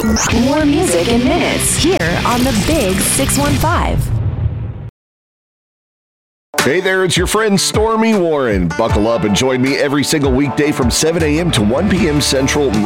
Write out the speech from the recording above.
More music in minutes here on the Big 615. Hey there, it's your friend Stormy Warren. Buckle up and join me every single weekday from 7 a.m. to 1 p.m. Central